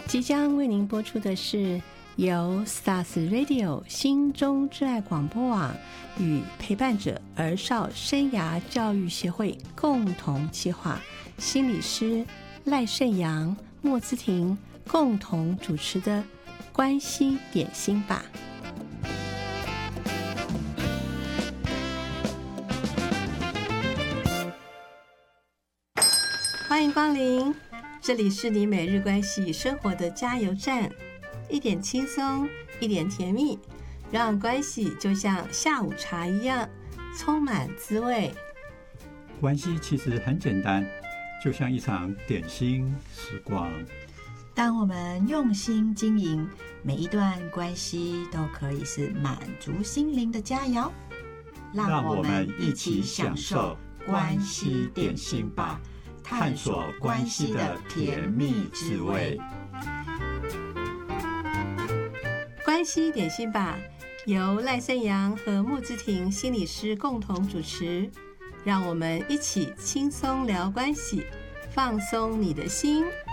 即将为您播出的是由 Stars Radio 心中之爱广播网与陪伴者儿少生涯教育协会共同企划，心理师赖胜阳、莫姿婷共同主持的关系点心吧。欢迎光临，这里是你每日关系生活的加油站，一点轻松，一点甜蜜，让关系就像下午茶一样充满滋味。 关系其实很简单，就像一场点心时光。 当我们用心经营，每一段关系都可以是满足心灵的佳肴。 让我们一起享受关系点心吧，探索关系的甜蜜滋味。 关系点心吧，由赖胜阳和莫姿婷心理师共同主持，让我们一起轻松聊关系，放松你的心。